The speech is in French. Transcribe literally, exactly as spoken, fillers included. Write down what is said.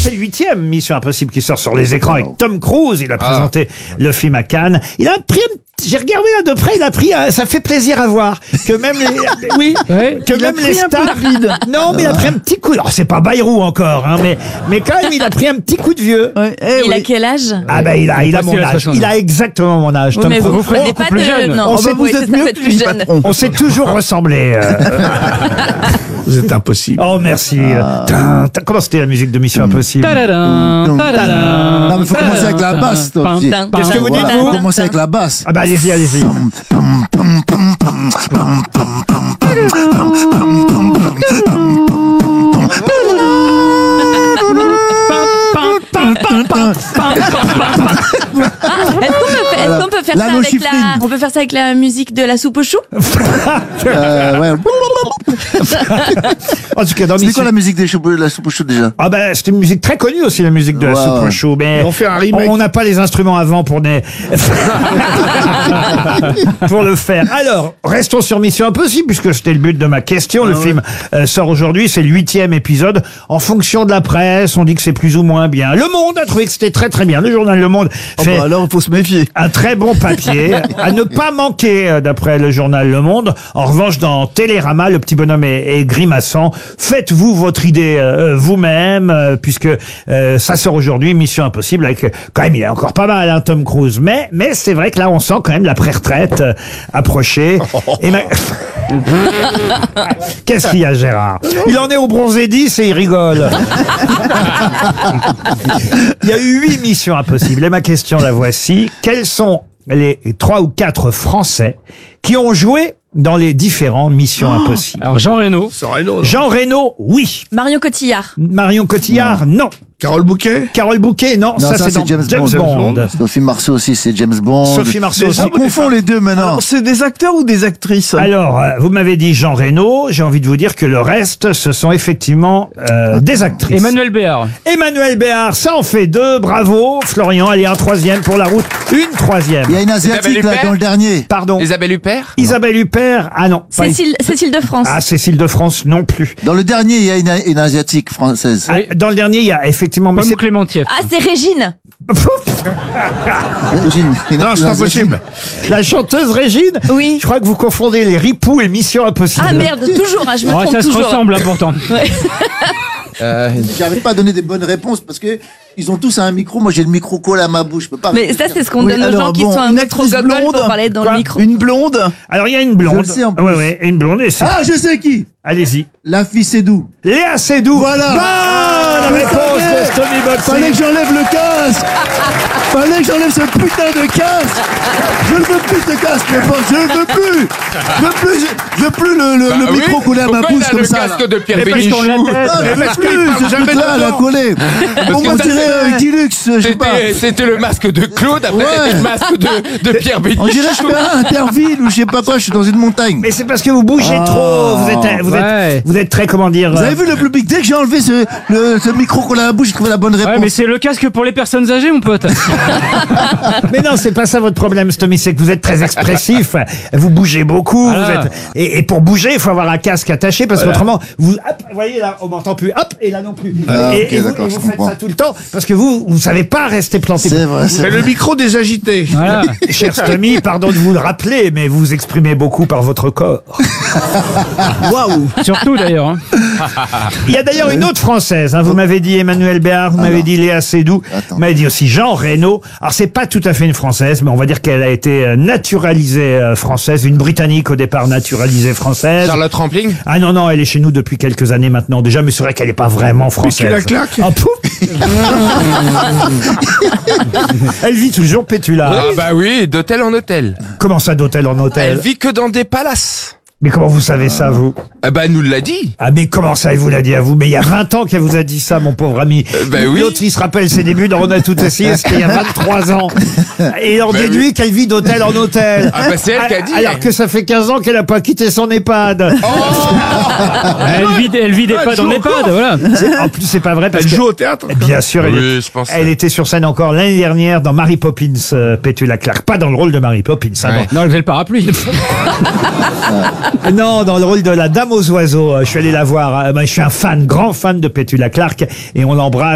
c'est le huitième Mission Impossible qui sort sur les écrans avec Tom Cruise. Il a présenté ah. le film à Cannes. Il a pris un J'ai regardé là de près, il a pris, ça fait plaisir à voir que même les, oui, ouais, que même les stars. Non, mais il a pris un petit coup. Alors c'est pas Bayrou encore, hein, mais mais quand même il a pris un petit coup de vieux. Ouais, eh, il oui. a quel âge? Ah ben il a, il a mon âge. Il a exactement mon âge. Oui, mais vous, vous prenez pas plus de, jeune. non, On sait, vous êtes mieux plus jeune. On s'est toujours ressemblé. Euh... Vous êtes impossible. Oh merci. Ah. Tin, tin. Comment c'était la musique de Mission Impossible? Non mais faut commencer avec la basse. Qu'est-ce que vous dites vous? Faut commencer avec la basse. Ah bah allez-y, allez-y. Est-ce qu'on peut, est-ce qu'on peut faire ça avec la, on peut faire ça avec la musique de la soupe aux choux? euh, ouais. En tout cas, dans c'est quoi la musique des choux, la soupe aux choux déjà? Ah ben, c'était une musique très connue aussi, la musique de la ouais, soupe ouais. aux choux. Mais on fait un remake. On n'a pas les instruments avant pour des... pour le faire. Alors, restons sur Mission Impossible puisque c'était le but de ma question. Ah, le ouais. film euh, sort aujourd'hui, c'est le huitième épisode. En fonction de la presse, on dit que c'est plus ou moins bien. Le Monde a trouvé que c'était très très bien. Le journal Le Monde fait oh bah alors il faut se méfier. Un très bon papier à ne pas manquer d'après le journal Le Monde. En revanche, dans Télérama, le petit bonhomme est, est grimaçant. Faites-vous votre idée euh, vous-même euh, puisque euh, ça sort aujourd'hui, Mission Impossible avec quand même il est encore pas mal hein, Tom Cruise. Mais mais c'est vrai que là on sent quand même la pré-retraite euh, approcher. Et ma... Qu'est-ce qu'il y a Gérard? Il en est au bronzé dix et il rigole. Il y a eu huit Missions Impossibles et ma question la voici. Quels sont les trois ou quatre Français qui ont joué dans les différentes Missions oh Impossibles? Alors Jean Reno. Jean Reno, oui. Marion Cotillard. Marion Cotillard, non. non. Carole Bouquet. Carole Bouquet, non, non ça, ça c'est dans James, James Bond. Bond. Sophie Marceau aussi, c'est James Bond. Sophie Marceau aussi. On confond les deux maintenant. Alors, c'est des acteurs ou des actrices? Alors, euh, vous m'avez dit Jean Reno, j'ai envie de vous dire que le reste, ce sont effectivement euh, des actrices. Emmanuel Béard. Emmanuel Béard, ça en fait deux, bravo. Florian, allez, un troisième pour la route, une troisième. Il y a une asiatique là dans le dernier. Pardon. Isabelle Huppert. Isabelle Huppert, ah non. Cécile, Cécile de France. Ah, Cécile de France non plus. Dans le dernier, il y a une, une asiatique française. Ah, dans le dernier, il y a effectivement... Mais c'est Clémentief. Ah, c'est Régine. Régine. Non, c'est impossible. La chanteuse Régine. Oui. Je crois que vous confondez les ripoux et Mission Impossible. Ah merde, toujours, hein, je me ouais, trompe ça toujours. Ça se ressemble, hein, pourtant. Ouais. Euh... J'arrive pas à donner des bonnes réponses parce que ils ont tous un micro. Moi, j'ai le micro collé à ma bouche. Je peux pas. Mais ça, c'est ce qu'on oui, donne aux alors, gens qui bon, sont un peu trop gogoles pour parler dans Quoi le micro. Une blonde. Alors, il y a une blonde. Je le sais, en plus. Ouais, ouais, une blonde. Et c'est... Ah, je sais qui. Allez-y. La fille Sédou. Léa Seydoux. Voilà. Bonne ah, réponse de Stomy Boxing. Fallait que j'enlève le casque. Fallait que j'enlève ce putain de casque. Je ne veux plus ce casque, mes potes. Je ne veux plus. Je veux plus, je veux plus le, le, Bah le oui. micro collé à ma Pourquoi bouche il a comme le ça. casque là. de Pierre Mais parce Bénichou. qu'on l'a tête. Ah, je parce veux qu'il plus parle ce jamais truc-là, dedans. la collée. On qu'il dirait a- un Guilux, je sais pas. C'était, c'était le masque de Claude, après Ouais. c'était le masque de, de Pierre Bénichou. On dirait que je fais un Interville ou je sais pas quoi. Je suis dans une montagne. Mais c'est parce que vous bougez Ah, trop. Vous êtes, vous ouais. êtes, vous êtes très, comment dire. Vous euh, avez vu le public? Dès que j'ai enlevé ce, le, ce micro collé à la bouche, j'ai trouvé la bonne réponse. Ouais, mais c'est le casque pour les personnes âgées, mon pote. Mais non, c'est pas ça votre problème, Stomy, c'est que vous êtes très expressif, vous bougez beaucoup, Voilà. vous êtes et, et pour bouger, il faut avoir un casque attaché parce Voilà. qu'autrement, vous, hop, vous voyez là, on m'entend plus, hop, et là non plus. Ah, et ok, et vous, d'accord, et je vous faites comprends. ça tout le temps parce que vous, vous savez pas rester planté. C'est vrai, c'est C'est vrai. le micro des agités. Voilà. Cher Stomy, pardon de vous le rappeler, mais vous vous exprimez beaucoup par votre corps. Waouh. Surtout d'ailleurs. Hein. Il y a d'ailleurs une autre Française, hein, vous m'avez dit Emmanuel Béard, vous m'avez dit Léa Seydoux, Attends. vous m'avez dit aussi Jean Reno. Alors c'est pas tout à fait une Française, mais on va dire qu'elle a été euh, naturalisée euh, française, une Britannique au départ naturalisée française. Charlotte Rampling. Ah non, non, elle est chez nous depuis quelques années maintenant déjà, mais c'est vrai qu'elle n'est pas vraiment française. Pétula Clark. Ah, pouf. Elle vit toujours Pétula. Ah bah oui, d'hôtel en hôtel. Comment ça, d'hôtel en Elle hôtel? vit que dans des palaces. Mais comment vous savez ça, vous? Ah bah elle nous l'a dit. Ah mais comment ça, elle vous l'a dit à vous? Mais il y a vingt ans qu'elle vous a dit ça, mon pauvre ami. Euh, ben oui. L'autre, il se rappelle ses débuts dans On a tout essayé, c'était il y a vingt-trois ans. Et on Ben déduit oui. qu'elle vit d'hôtel en hôtel. Ah bah c'est elle qui a dit. Alors que ça fait quinze ans qu'elle n'a pas quitté son EHPAD. Elle vit, elle vit des pas dans l'EHPAD, voilà. C'est- En plus, c'est pas vrai parce Elle que... joue au théâtre. Bien sûr, elle, Oui, je pense. elle était sur scène encore l'année dernière dans Mary Poppins, euh, Pétula Clark. Pas dans le rôle de Mary Poppins, hein, Ouais. Non, elle faisait le parapluie. non, dans le rôle de la Dame aux oiseaux. Euh, Je suis allé la voir. euh, ben, je suis un fan, grand fan de Pétula Clark, et on l'embrasse.